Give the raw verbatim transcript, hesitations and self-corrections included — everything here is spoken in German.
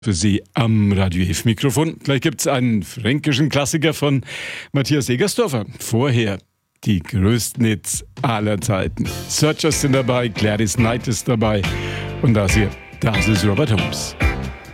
Für Sie am Radio F-Mikrofon. Gleich gibt es einen fränkischen Klassiker von Matthias Egersdorfer. Vorher die größten Hits aller Zeiten. Searchers sind dabei, Gladys Knight ist dabei und das hier, das ist Robert Holmes.